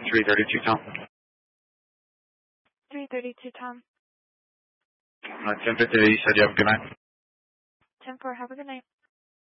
332 Tom. 332 Tom. 10:50, you said you have a good night. 10-4, have a good night.